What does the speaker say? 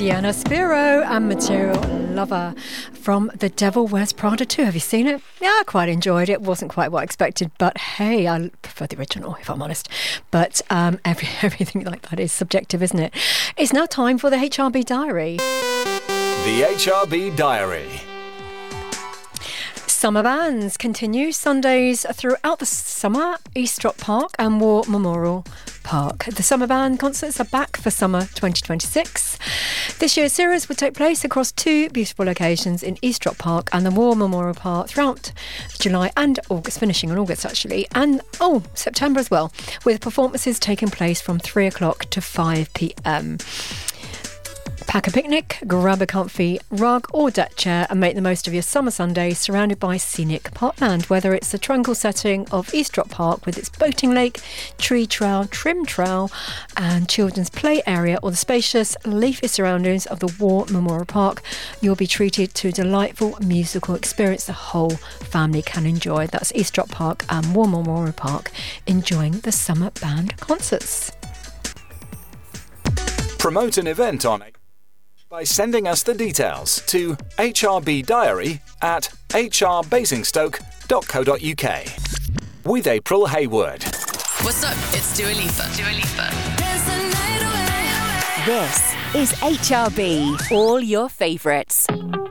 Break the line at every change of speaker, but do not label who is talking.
Sienna Spiro and Material Lover from The Devil Wears Prada 2. Have you seen it? Yeah, I quite enjoyed it. Wasn't quite what I expected, but hey, I prefer the original, if I'm honest. But everything like that is subjective, isn't it? It's now time for the HRB Diary.
The HRB Diary.
Summer bands continue Sundays throughout the summer, Eastrock Park and War Memorial Park. The summer band concerts are back for summer 2026. This year's series will take place across two beautiful locations in Eastrock Park and the War Memorial Park throughout July and August, finishing in August actually, and September as well, with performances taking place from 3 o'clock to 5 p.m. Pack a picnic, grab a comfy rug or deck chair and make the most of your summer Sunday surrounded by scenic parkland. Whether it's the tranquil setting of Eastrock Park with its boating lake, tree trail, trim trail and children's play area, or the spacious leafy surroundings of the War Memorial Park, you'll be treated to a delightful musical experience the whole family can enjoy. That's Eastrock Park and War Memorial Park, enjoying the summer band concerts.
Promote an event on by sending us the details to hrbdiary@hrbasingstoke.co.uk. With April Hayward.
What's up? It's Dua Lipa.
This is HRB, all your favourites.